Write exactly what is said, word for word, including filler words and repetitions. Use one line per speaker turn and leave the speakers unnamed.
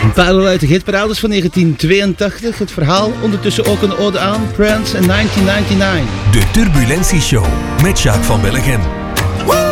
Een parel uit de hitparades van negentien tweeëntachtig. Het verhaal ondertussen ook een ode aan Prince in negentien negenennegentig.
De Turbulentie Show met Jacques van Bellegem.